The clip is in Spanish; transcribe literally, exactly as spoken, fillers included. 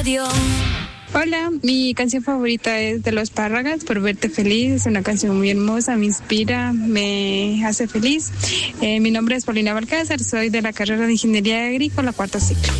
Radio. Hola, mi canción favorita es de Los Párragas, Por Verte Feliz. Es una canción muy hermosa, me inspira, me hace feliz. Eh, mi nombre es Paulina Balcázar, soy de la carrera de Ingeniería Agrícola, cuarto ciclo.